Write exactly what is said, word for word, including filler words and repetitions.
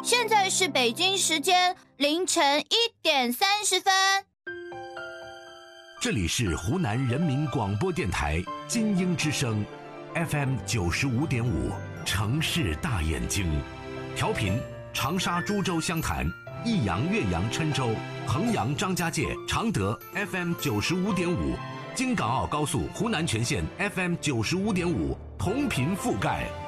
现在是北京时间凌晨一点三十分。 这里是湖南人民广播电台金鹰之声 F M 九十五点五，城市大眼睛，调频长沙、株洲、湘潭、益阳、岳阳、郴州、衡阳、张家界、常德 F M 九十五点五，京港澳高速湖南全线 F M 九十五点五，同频覆盖。